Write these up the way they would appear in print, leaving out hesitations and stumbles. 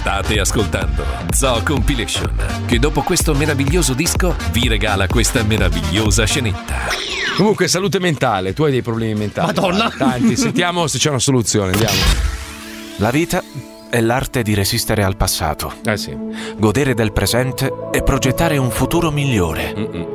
State ascoltando Zoo Compilation, che dopo questo meraviglioso disco vi regala questa meravigliosa scenetta. Comunque, salute mentale, tu hai dei problemi mentali. Madonna! Tanti, sentiamo se c'è una soluzione, andiamo. La vita è l'arte di resistere al passato, Sì. godere del presente e progettare un futuro migliore.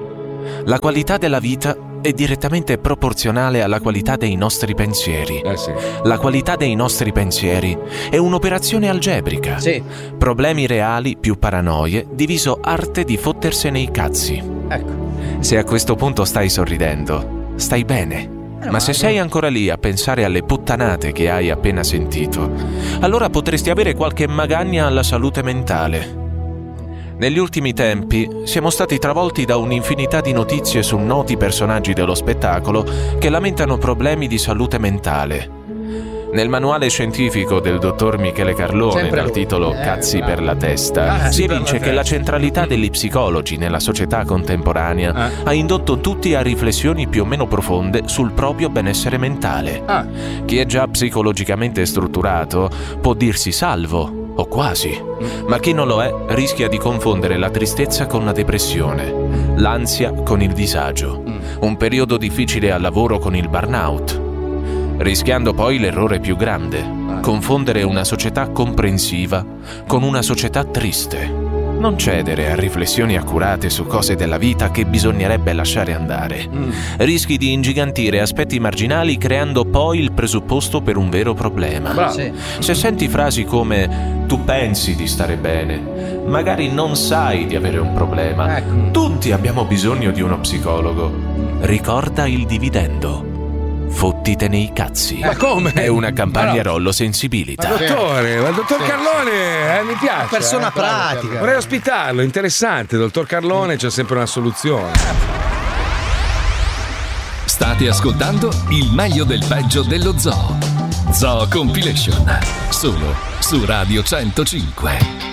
La qualità della vita è direttamente proporzionale alla qualità dei nostri pensieri. Sì. La qualità dei nostri pensieri è un'operazione algebrica. Sì. Problemi reali più paranoie diviso arte di fottersene i cazzi. Ecco. Se a questo punto stai sorridendo, stai bene. Ma se sei ancora lì a pensare alle puttanate che hai appena sentito, allora potresti avere qualche magagna alla salute mentale. Negli ultimi tempi siamo stati travolti da un'infinità di notizie su noti personaggi dello spettacolo che lamentano problemi di salute mentale. Nel manuale scientifico del dottor Michele Carlone, Sempre dal lui. titolo Cazzi per la testa, si evince che la centralità degli psicologi nella società contemporanea ha indotto tutti a riflessioni più o meno profonde sul proprio benessere mentale. Chi è già psicologicamente strutturato può dirsi salvo, o quasi, ma chi non lo è rischia di confondere la tristezza con la depressione, l'ansia con il disagio, un periodo difficile al lavoro con il burnout, rischiando poi l'errore più grande, confondere una società comprensiva con una società triste. Non cedere a riflessioni accurate su cose della vita che bisognerebbe lasciare andare. Rischi di ingigantire aspetti marginali creando poi il presupposto per un vero problema. Sì. Se senti frasi come "tu pensi di stare bene", magari non sai di avere un problema. Ecco. Tutti abbiamo bisogno di uno psicologo. Ricorda il dividendo. Fottitene i cazzi. Ma come? È una campagna Rollo Sensibilità. Ma il dottor Carlone, mi piace. Persona pratica. Vorrei ospitarlo, interessante. Dottor Carlone, c'è sempre una soluzione. State ascoltando il meglio del peggio dello zoo. Zoo Compilation, solo su Radio 105.